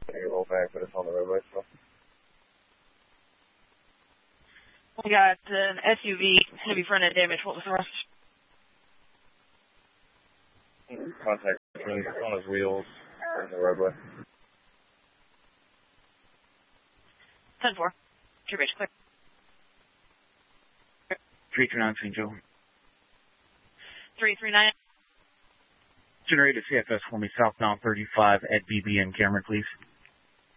Your whole bag, but it's on the roadway still. We got an SUV, heavy front end damage. What was the rest? Contact on his wheels in the roadway. 10-4. True base clear. 329 St. Joe. 339. Generate a CFS for me, southbound 35 at BB and Cameron, please.